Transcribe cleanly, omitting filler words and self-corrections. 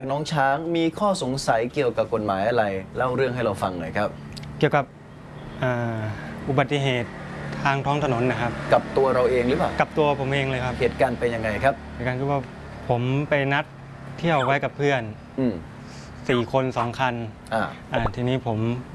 น้องช้างมีข้อสงสัยเกี่ยวกับกฎหมายอะไรเล่าเรื่องให้เราฟังหน่อยครับเกี่ยวกับอุบัติเหตุทางท้องถนนนะครับกับตัวเราเองหรือเปล่ากับตัวผมเองเลยครับเหตุการณ์เป็นยังไงครับเหตุการณ์คือว่าผมไปนัดเที่ยวไว้กับเพื่อน4 คน 2 คันทีนี้ผม